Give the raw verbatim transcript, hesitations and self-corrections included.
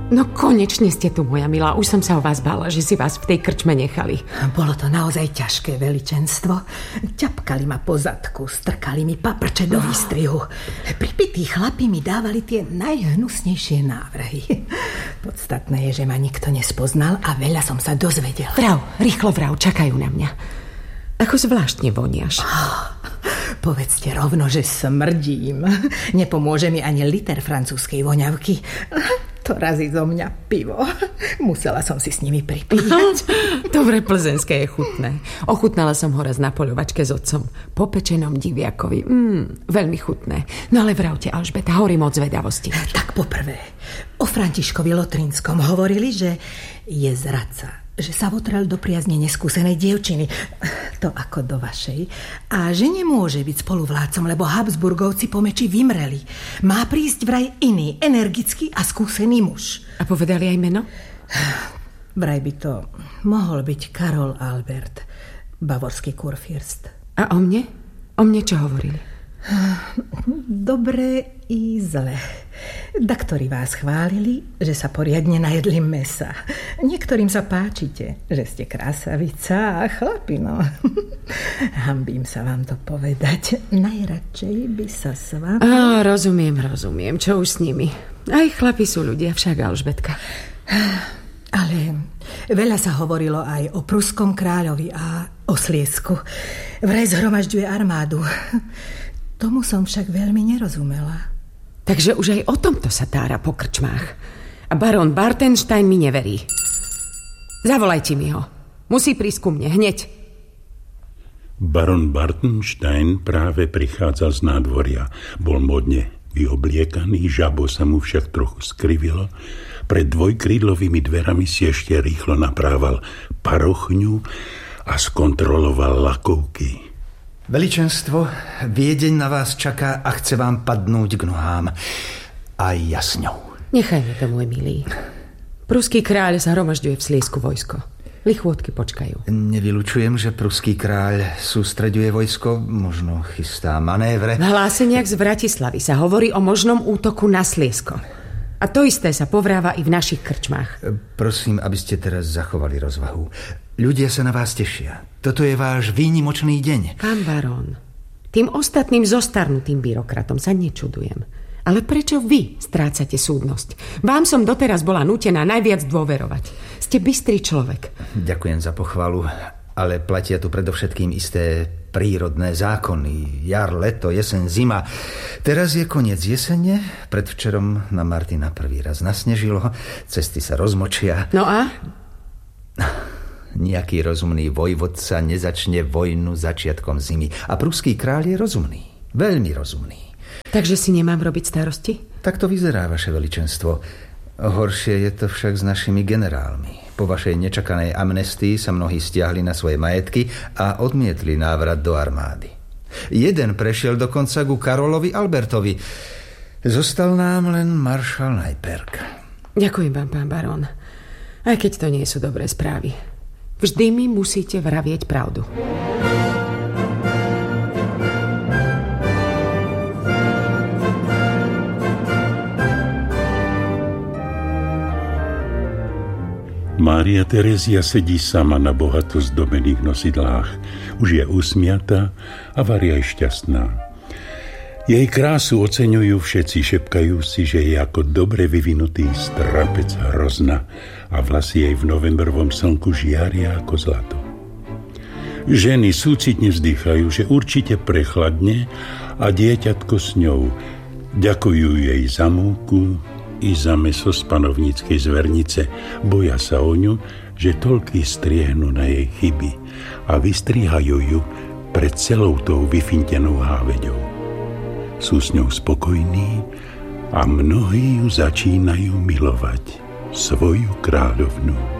No konečne ste tu, moja milá. Už som sa o vás bála, že si vás v tej krčme nechali. Bolo to naozaj ťažké, veličenstvo. Ťapkali ma po zadku, strkali mi paprče do výstrihu. Pripití chlapi mi dávali tie najhnusnejšie návrhy. Podstatné je, že ma nikto nespoznal a veľa som sa dozvedela. Vrav, rýchlo vrav, čakajú na mňa. Ako zvláštne voniaš. Oh, povedzte rovno, že smrdím. Nepomôže mi ani liter francúzskej voňavky. To razí zo mňa pivo. Musela som si s nimi pripíjať. Dobre, plzenské je chutné. Ochutnala som ho raz na poľovačke s otcom. Po pečenom diviakovi. Mm, veľmi chutné. No ale vravte, Alžbeta, horím od zvedavosti. Tak poprvé, o Františkovi Lotrinskom hovorili, že je zradca, že sa votrel do priazne neskúsenej dievčiny, to ako do vašej, a že nemôže byť spoluvládcom, lebo Habsburgovci po meči vymreli. Má prísť vraj iný, energický a skúsený muž. A povedali aj meno? Vraj by to mohol byť Karol Albert, bavorský kurfürst. A o mne? O mne čo hovorili? Dobre i zle. Daktori vás chválili, že sa poriadne najedli mesa. Niektorým sa páčite, že ste krásavica a chlapino. Hanbím sa vám to povedať. Najradšej by sa s vami... Á, rozumiem, rozumiem. Čo už s nimi? Aj chlapi sú ľudia, však, Alžbetka. Ale veľa sa hovorilo aj o pruskom kráľovi a o Sliesku. Vraj zhromažďuje armádu. Tomu som však veľmi nerozumela. Takže už aj o tomto sa tára po krčmách. A barón Bartenstein mi neverí. Zavolajte mi ho. Musí prísť ku mne, hneď. Barón Bartenstein práve prichádzal z nádvoria. Bol modne vyobliekaný, žabo sa mu však trochu skrivilo. Pred dvojkrídlovými dverami si ešte rýchlo naprával parochňu a skontroloval lakovky. Veličenstvo, Viedeň na vás čaká a chce vám padnúť k nohám. Aj ja s ňou. Nechajme to, môj milý. Pruský kráľ sa hromažďuje v Sliesku vojsko. Lichvôdky počkajú. Nevylučujem, že pruský kráľ sústreďuje vojsko, možno chystá manévre. V hláseniach z Bratislavy sa hovorí o možnom útoku na Sliesko. A to isté sa povráva i v našich krčmách. Prosím, aby ste teraz zachovali rozvahu. Ľudia sa na vás tešia. Toto je váš výnimočný deň. Pán barón, tým ostatným zostarnutým byrokratom sa nečudujem. Ale prečo vy strácate súdnosť? Vám som doteraz bola nútená najviac dôverovať. Ste bystrý človek. Ďakujem za pochvalu, ale platia tu predovšetkým isté prírodné zákony. Jar, leto, jeseň, zima. Teraz je koniec jesene. Predvčerom na Martina prvý raz nasnežilo. Cesty sa rozmočia. No a? Nejaký rozumný vojvodca nezačne vojnu začiatkom zimy. A pruský kráľ je rozumný. Veľmi rozumný. Takže si nemám robiť starosti? Tak to vyzerá, vaše veličenstvo. Horšie je to však s našimi generálmi. Po vašej nečakanej amnestii sa mnohí stiahli na svoje majetky a odmietli návrat do armády. Jeden prešiel dokonca ku Karolovi Albertovi. Zostal nám len maršal Najperk. Ďakujem vám, pán barón. Aj keď to nie sú dobré správy. Vždy mi musíte vravieť pravdu. Mária Terezia sedí sama na bohato zdobených nosidlách. Už je usmiatá a varia je šťastná. Jej krásu oceňujú všetci, šepkajú si, že je ako dobre vyvinutý strapec hrozna a vlasy jej v novembrovom slnku žiaria ako zlato. Ženy súcitne vzdychajú, že určite prechladne a dieťatko s ňou. Ďakujú jej za múku i za mäso z panovníckej zvernice. Boja sa o ňu, že toľky striehnú na jej chyby a vystrihajú ju pred celou tou vyfintenou háveďou. Sú s ňou spokojní a mnohí ju začínajú milovať, svoju kráľovnú.